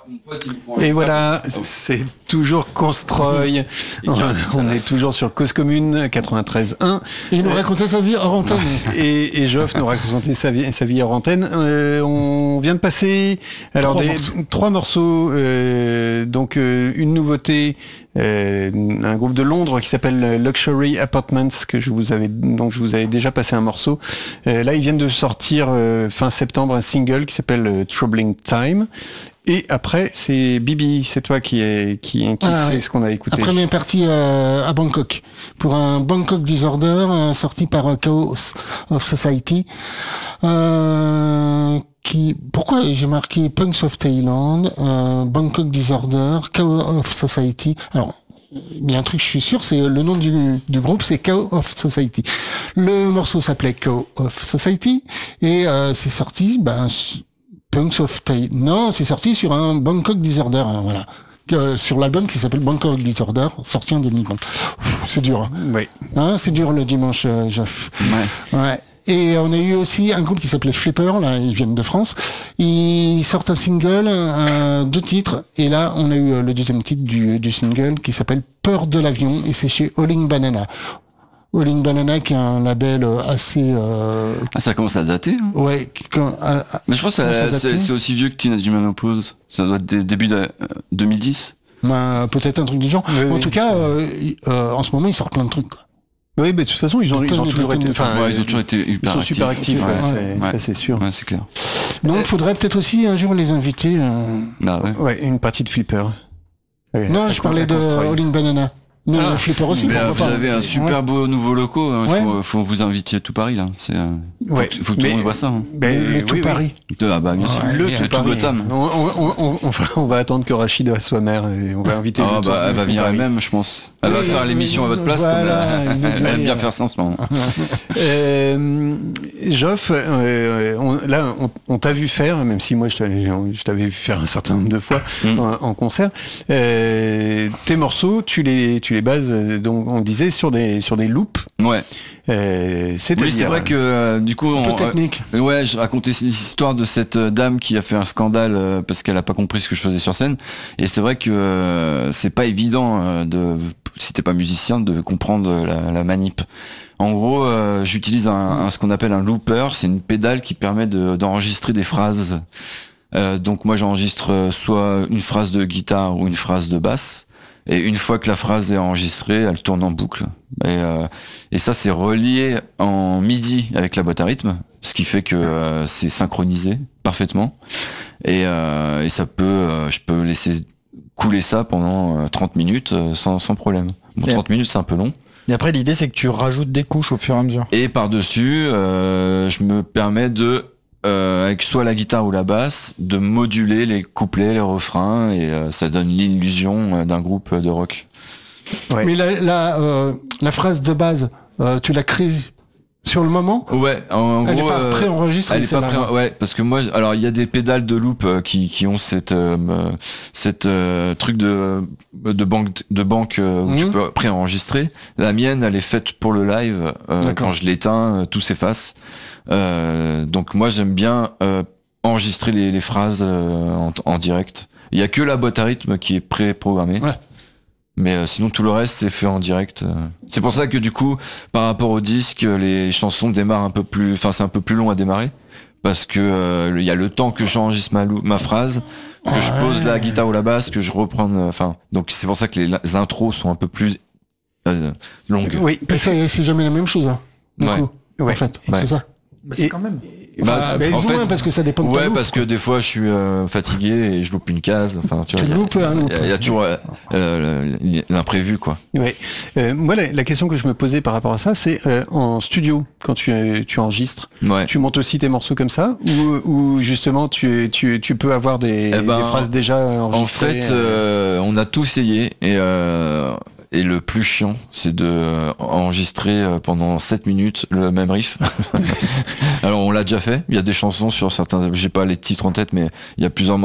Et voilà, c'est toujours Constroy. On est toujours sur Cause Commune 93.1. Et il nous racontait sa vie hors antenne. Et Geoff nous racontait sa vie hors antenne. On vient de passer trois morceaux. Donc une nouveauté. Un groupe de Londres qui s'appelle Luxury Apartments dont je vous avais déjà passé un morceau. Là, ils viennent de sortir fin septembre un single qui s'appelle Troubling Time. Et après, c'est Bibi, c'est toi qui sait ce qu'on a écouté. Après, on est parti à Bangkok pour un Bangkok Disorder sorti par Chaos of Society. Pourquoi j'ai marqué Punks of Thailand, Bangkok Disorder, Chaos of Society. Alors, il y a un truc, je suis sûr, c'est le nom du groupe, c'est Chaos of Society. Le morceau s'appelait Chaos of Society et c'est sorti, Punks of Thailand. Non, c'est sorti sur un Bangkok Disorder, voilà. Sur l'album qui s'appelle Bangkok Disorder, sorti en 2020. C'est dur. Hein. Oui. Hein, c'est dur le dimanche, Geoff. Ouais. Et on a eu aussi un groupe qui s'appelait Flipper, là, ils viennent de France. Ils sortent un single, 2 titres, et là, on a eu le deuxième titre du single qui s'appelle Peur de l'avion, et c'est chez Howling Banana. Howling Banana qui est un label assez... ça commence à dater. Hein. Ouais. Mais je pense que c'est aussi vieux que Teenage Menopause. Ça doit être début de 2010. Peut-être un truc du genre. Oui, en tout cas, en ce moment, ils sortent plein de trucs. Quoi. Oui, mais de toute façon, ils ont toujours été, ils ont toujours été hyper ils sont super actifs, ça c'est sûr. Ouais, c'est clair. Donc, il faudrait peut-être aussi un jour les inviter. Ouais, une partie de Flipper. Ouais, non, je parlais de Howling Banana. Mais Flipper aussi, vous avez un super beau nouveau loco. Hein. Faut vous inviter tout Paris là. Faut que tout le monde voit ça. Hein. Le tout Paris. Bien sûr. Le tout Gotham. On va attendre que Rachid soit maire et on va inviter. Elle va venir elle-même, je pense. Elle va faire l'émission à votre place. Elle aime bien faire ça en ce moment. Geoff, on t'a vu faire, même si moi je t'avais vu faire un certain nombre de fois en concert. Tes morceaux, tu les bases, donc on disait sur des loops. Ouais. C'est vrai que du coup, technique. Je racontais l'histoire de cette dame qui a fait un scandale parce qu'elle a pas compris ce que je faisais sur scène. Et c'est vrai que c'est pas évident si t'es pas musicien, de comprendre la manip. En gros, j'utilise ce qu'on appelle un looper. C'est une pédale qui permet d'enregistrer des phrases. Donc moi, j'enregistre soit une phrase de guitare ou une phrase de basse. Et une fois que la phrase est enregistrée, elle tourne en boucle. Et ça, c'est relié en MIDI avec la boîte à rythme, ce qui fait que c'est synchronisé parfaitement. Et ça je peux laisser couler ça pendant 30 minutes sans problème. Bon, 30 minutes, c'est un peu long. Et après, l'idée, c'est que tu rajoutes des couches au fur et à mesure. Et par-dessus, je me permets avec soit la guitare ou la basse, de moduler les couplets, les refrains, et ça donne l'illusion d'un groupe de rock. Ouais. Mais la phrase de base, tu l'as créée sur le moment ? Ouais, en elle gros, n'est pas préenregistrée. Elle est pas ouais, parce que moi, alors il y a des pédales de loop qui ont cette truc de banque où tu peux préenregistrer. La mienne, elle est faite pour le live. Quand je l'éteins, tout s'efface. Donc moi, j'aime bien enregistrer les phrases en direct. Il y a que la boîte à rythme qui est pré-programmée. Ouais. Mais sinon tout le reste c'est fait en direct. C'est pour ça que du coup par rapport au disque les chansons démarrent un peu plus, c'est un peu plus long à démarrer parce que il y a le temps que j'enregistre ma phrase, que je pose la guitare ou la basse, que je reprends. Donc c'est pour ça que les intros sont un peu plus longues. Oui, c'est jamais la même chose. Hein, du coup, en fait, c'est ça. C'est quand même. En fait, parce que ça dépend de ta parce que des fois je suis fatigué et je loupe une case. Tu loupes un loop. Il y a toujours l'imprévu, quoi. Ouais. Moi, la question que je me posais par rapport à ça, c'est en studio, quand tu enregistres, tu montes aussi tes morceaux comme ça, ou justement tu peux avoir des phrases déjà enregistrées. En fait, on a tout essayé et le plus chiant, c'est de enregistrer pendant 7 minutes le même riff. Alors on l'a déjà fait, il y a des chansons sur certains, j'ai pas les titres en tête, mais il y a plusieurs morceaux